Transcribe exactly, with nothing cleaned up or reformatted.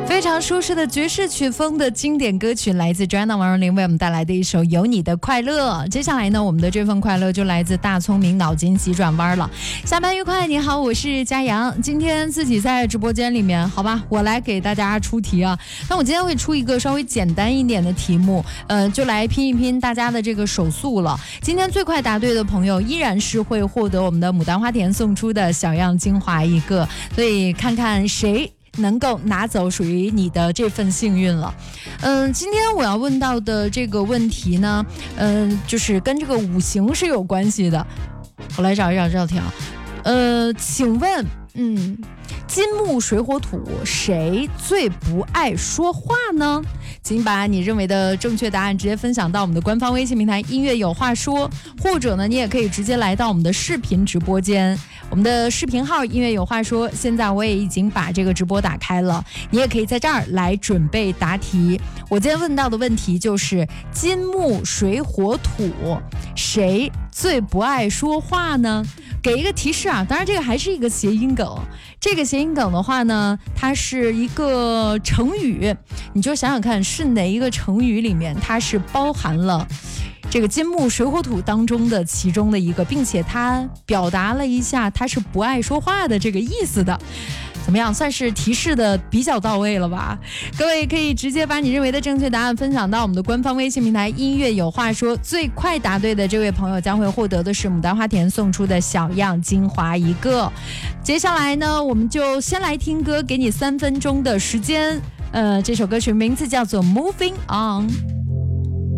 非常舒适的爵士曲风的经典歌曲，来自 Joanna 王若琳为我们带来的一首《有你的快乐》。接下来呢，我们的这份快乐就来自大聪明脑筋急转弯了。下班愉快，你好，我是佳阳。今天自己在直播间里面，好吧，我来给大家出题啊。那我今天会出一个稍微简单一点的题目，呃，就来拼一拼大家的这个手速了。今天最快答对的朋友依然是会获得我们的牡丹花田送出的小样精华一个，所以看看谁能够拿走属于你的这份幸运了。嗯，今天我要问到的这个问题呢，嗯，就是跟这个五行是有关系的。我来找一找这道题啊。呃，请问，嗯，金木水火土谁最不爱说话呢？请把你认为的正确答案直接分享到我们的官方微信平台音乐有话说，或者呢你也可以直接来到我们的视频直播间，我们的视频号音乐有话说，现在我也已经把这个直播打开了，你也可以在这儿来准备答题。我今天问到的问题就是金木水火土谁最不爱说话呢？给一个提示啊，当然这个还是一个谐音梗，这个谐音梗的话呢，它是一个成语，你就想想看是哪一个成语里面它是包含了这个金木水火土当中的其中的一个，并且它表达了一下它是不爱说话的这个意思的。怎么样，算是提示的比较到位了吧？各位可以直接把你认为的正确答案分享到我们的官方微信平台音乐有话说，最快答对的这位朋友将会获得的是牡丹花田送出的小样精华一个。接下来呢，我们就先来听歌，给你三分钟的时间。呃，这首歌曲名字叫做 Moving On。